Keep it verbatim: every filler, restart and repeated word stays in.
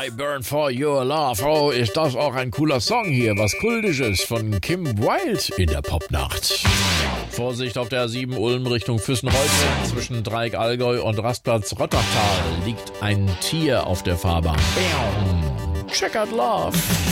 I Burn for Your Love. Oh, ist das auch ein cooler Song hier. Was Kultisches von Kim Wilde in der Popnacht. Vorsicht auf der A sieben Ulm Richtung Füssenreuth. Zwischen Dreieck Allgäu und Rastplatz Rottachtal liegt ein Tier auf der Fahrbahn. Checkered Love.